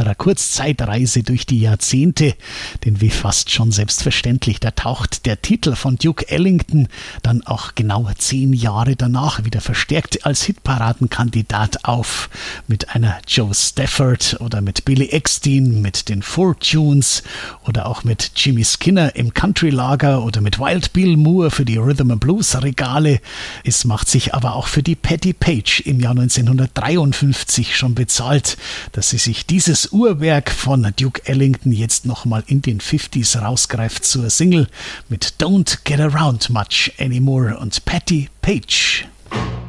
unserer Kurzzeitreise durch die Jahrzehnte, denn wie fast schon selbstverständlich, da taucht der Titel von Duke Ellington dann auch genau 10 Jahre danach wieder verstärkt als Hitparadenkandidat auf, mit einer Joe Stafford oder mit Billy Eckstine, mit den Fortunes oder auch mit Jimmy Skinner im Country-Lager oder mit Wild Bill Moore für die Rhythm and Blues Regale. Es macht sich aber auch für die Patti Page im Jahr 1953 schon bezahlt, dass sie sich dieses Uhrwerk von Duke Ellington jetzt nochmal in den 50s rausgreift zur Single mit Don't Get Around Much Anymore und Patti Page.